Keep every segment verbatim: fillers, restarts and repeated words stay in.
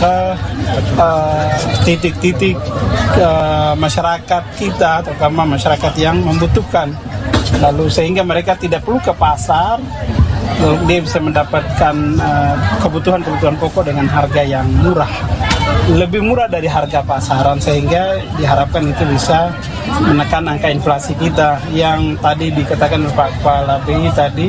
ke uh, titik-titik uh, masyarakat kita, terutama masyarakat yang membutuhkan. Lalu sehingga mereka tidak perlu ke pasar, lalu dia bisa mendapatkan uh, kebutuhan-kebutuhan pokok dengan harga yang murah, lebih murah dari harga pasaran, sehingga diharapkan itu bisa menekan angka inflasi kita yang tadi dikatakan oleh Pak Kepala B I tadi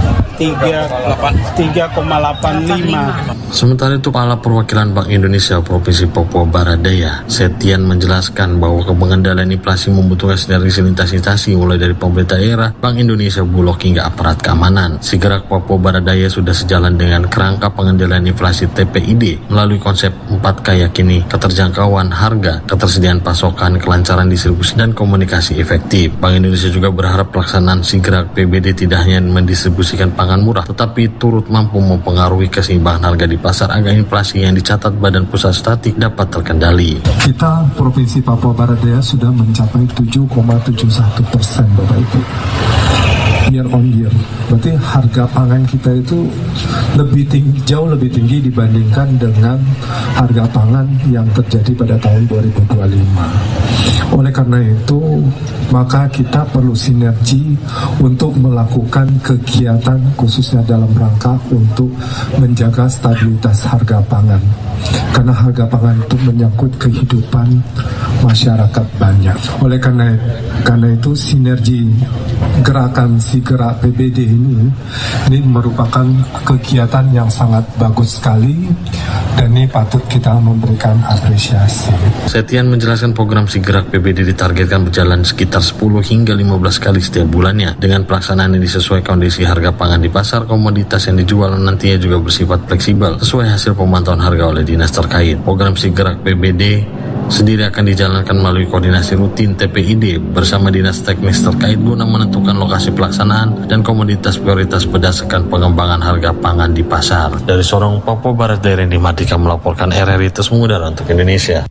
tiga koma delapan lima. Sementara itu, Kepala Perwakilan Bank Indonesia Provinsi Papua Barat Daya, Setian, menjelaskan bahwa pengendalian inflasi membutuhkan sinergi lintas instansi mulai dari pemerintah daerah, Bank Indonesia, Bulog hingga aparat keamanan. Sigerak Papua Barat Daya sudah sejalan dengan kerangka pengendalian inflasi T P I D melalui konsep empat K, yakini keterjangkauan harga, ketersediaan pasokan, kelancaran distribusi, dan komunikasi efektif. Bank Indonesia juga berharap pelaksanaan Sigerak P B D tidak hanya mendistribusikan pangan murah, tetapi turut mampu mempengaruhi keseimbangan harga di pasar agar inflasi yang dicatat Badan Pusat Statistik dapat terkendali. Kita Provinsi Papua Barat Daya sudah mencapai tujuh koma tujuh satu persen, Bapak Ibu. Year on year, berarti harga pangan kita itu lebih tinggi, jauh lebih tinggi dibandingkan dengan harga pangan yang terjadi pada tahun dua ribu dua puluh lima. Oleh karena itu, maka kita perlu sinergi untuk melakukan kegiatan khususnya dalam rangka untuk menjaga stabilitas harga pangan. Karena harga pangan itu menyangkut kehidupan masyarakat banyak. Oleh karena karena itu sinergi gerakan Sigerak P B D ini ini merupakan kegiatan yang sangat bagus sekali dan ini patut kita memberikan apresiasi. Setian menjelaskan program Sigerak P B D ditargetkan berjalan sekitar sepuluh hingga lima belas kali setiap bulannya dengan pelaksanaan yang disesuaikan kondisi harga pangan di pasar, komoditas yang dijual nantinya juga bersifat fleksibel sesuai hasil pemantauan harga oleh dinas terkait. Program Sigerak P B D sendiri akan dijalankan melalui koordinasi rutin T P I D bersama dinas teknis terkait guna menentukan lokasi pelaksanaan dan komoditas prioritas berdasarkan pengembangan harga pangan di pasar. Dari Sorong, Papua Barat Daya, Randy Mardika melaporkan R R I Terus Mudara untuk Indonesia.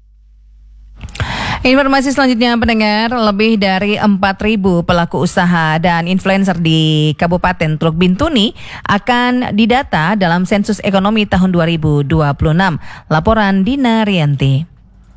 Informasi selanjutnya, pendengar, lebih dari empat ribu pelaku usaha dan influencer di Kabupaten Teluk Bintuni akan didata dalam sensus ekonomi tahun dua ribu dua puluh enam. Laporan Dina Rianti.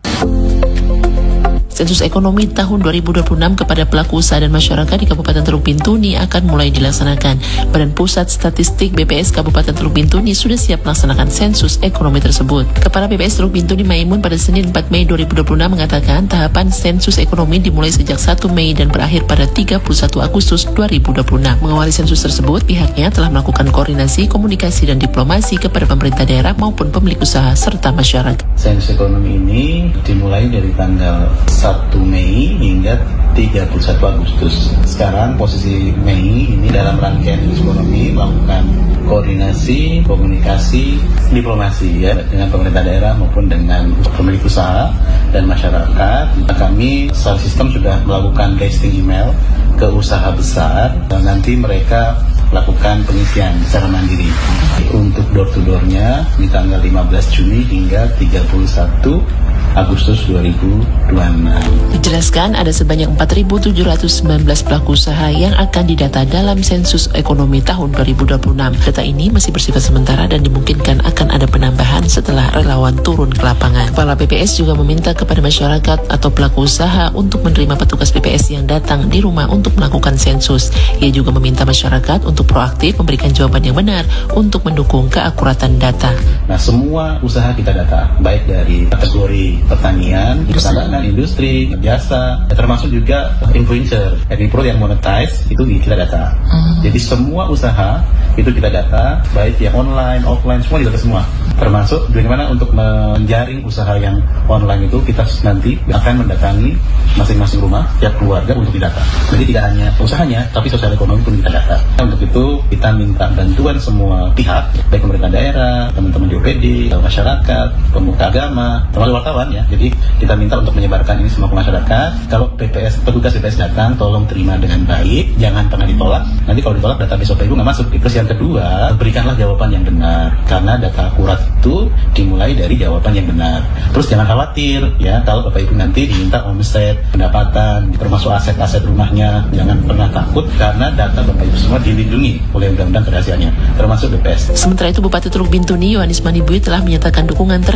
Sensus ekonomi tahun dua ribu dua puluh enam kepada pelaku usaha dan masyarakat di Kabupaten Teluk Bintuni akan mulai dilaksanakan. Badan Pusat Statistik B P S Kabupaten Teluk Bintuni sudah siap melaksanakan sensus ekonomi tersebut. Kepala B P S Teluk Bintuni Maimun pada Senin empat Mei dua ribu dua puluh enam mengatakan tahapan sensus ekonomi dimulai sejak satu Mei dan berakhir pada tiga puluh satu Agustus dua ribu dua puluh enam. Mengawali sensus tersebut, pihaknya telah melakukan koordinasi, komunikasi, dan diplomasi kepada pemerintah daerah maupun pemilik usaha serta masyarakat. Sensus ekonomi ini dimulai dari tanggal satu Mei hingga tiga puluh satu Agustus. Sekarang posisi Mei ini dalam rangkaian ekonomi melakukan koordinasi, komunikasi, diplomasi ya dengan pemerintah daerah maupun dengan pemilik usaha dan masyarakat. Kami secara sistem sudah melakukan casting email ke usaha besar dan nanti mereka lakukan pengisian secara mandiri. Untuk door to door-nya di tanggal lima belas Juni hingga tiga puluh satu Agustus dua ribu dua puluh enam. Dijelaskan ada sebanyak empat ribu tujuh ratus sembilan belas pelaku usaha yang akan didata dalam sensus ekonomi tahun dua ribu dua puluh enam. Data ini masih bersifat sementara dan dimungkinkan akan ada penambahan setelah relawan turun ke lapangan. Kepala B P S juga meminta kepada masyarakat atau pelaku usaha untuk menerima petugas B P S yang datang di rumah untuk melakukan sensus. Ia juga meminta masyarakat untuk proaktif memberikan jawaban yang benar untuk mendukung keakuratan data. Nah, semua usaha kita data, baik dari kategori pertanian, pertanian, industri, jasa, termasuk juga influencer, jadi pro yang monetize itu kita data. Hmm. Jadi semua usaha itu kita data, baik yang online, offline, semua didata semua. Termasuk bagaimana untuk menjaring usaha yang online itu kita nanti akan mendatangi masing-masing rumah, tiap keluarga untuk didata. Jadi tidak hanya usahanya, tapi sosial ekonomi pun kita data. Untuk itu kita minta bantuan semua pihak, baik pemerintah daerah, teman-teman di O P D, masyarakat, pemuka agama, termasuk wartawan ya. Jadi kita minta untuk menyebarkan ini semua ke masyarakat. Kalau P P S, petugas B P S datang, tolong terima dengan baik, jangan pernah ditolak. Nanti kalau ditolak data O P D nggak masuk. Terus yang kedua, berikanlah jawaban yang benar, karena data akurat itu dimulai dari jawaban yang benar. Terus jangan khawatir ya, kalau Bapak Ibu nanti diminta omset, pendapatan, termasuk aset-aset rumahnya, jangan pernah takut karena data Bapak Ibu semua dilindungi oleh undang-undang kerahasiaannya, termasuk B P S. Sementara itu, Bupati Teluk Bintuni Yohanis Manibui telah menyatakan dukungan